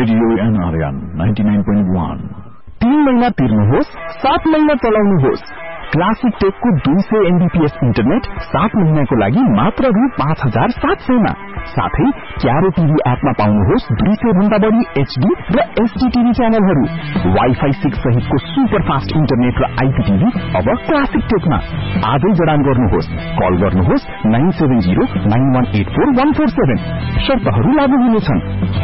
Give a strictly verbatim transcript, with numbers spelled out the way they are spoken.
Radio NRN ninety nine point one. तीन महीना तिर्नुहोस्, सात महीना चलाउनुहोस्। क्लासिक टेकको दुई सय एमबीपीएस इन्टरनेट सात महीनाको लागि मात्र रु पाँच हजार सात सयमा। साथै क्यारो टिभी एपमा पाउनुहोस् दुई सय भन्दा बढी एचडी र एसडी टिभी च्यानलहरू। वाइफाई सिक्स सहितको सुपर फास्ट इन्टरनेट र आईपीटीभी अब क्लासिक टेकमा। आजै जडान गर्नुहोस्। कल गर्नुहोस् nine seven zero nine one eight four one four seven. शर्तहरू लागू हुनेछन्।